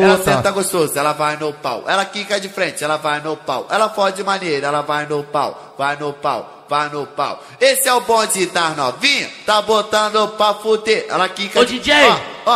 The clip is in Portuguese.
Ela senta gostoso, ela vai no pau. Ela quica de frente, ela vai no pau. Ela fode maneira, ela vai no pau. Vai no pau, vai no pau. Esse é o bonde das novinhas, tá botando pra fuder. Ela quica Ô, DJ!